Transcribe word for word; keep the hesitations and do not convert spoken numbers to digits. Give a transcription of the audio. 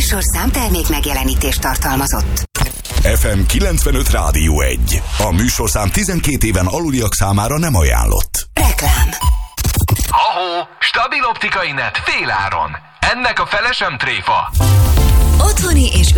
műsorszám termék megjelenítést tartalmazott. ef em kilencvenöt Rádió egy. A műsorszám tizenkét éven aluliak számára nem ajánlott. Reklám. Ahó, stabil optikai net féláron. Ennek a fele sem tréfa. Otthoni és